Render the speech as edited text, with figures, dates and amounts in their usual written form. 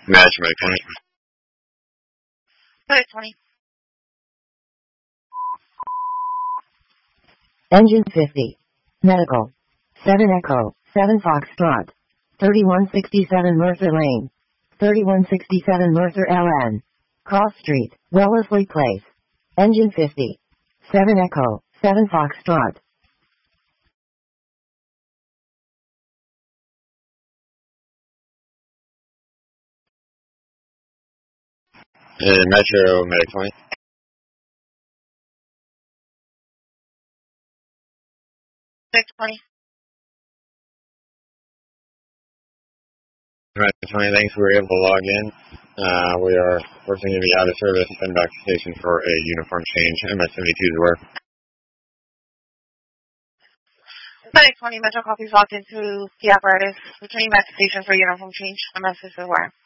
Match my point. Code 20. Engine 50. Medical. 7 Echo, 7 Foxtrot. 3167 Merthyr Lane. 3167 Merthyr LN. Cross Street, Wellesley Place. Engine 50. 7 Echo, 7 Foxtrot. Metro Medic 20. Code 20. Metro 20, thanks. We were able to log in. We're going to be out of service. Send back to station for a uniform change. MS-72 is aware. Code 20. Metro copies logged into the apparatus. Returning back to station for uniform change. MS is aware.